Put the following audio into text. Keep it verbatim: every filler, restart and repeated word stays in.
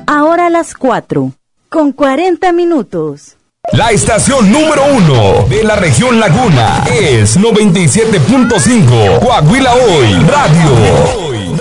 Ahora las cuatro, con cuarenta minutos. La estación número uno de la región Laguna es noventa y siete punto cinco Coahuila Hoy Radio.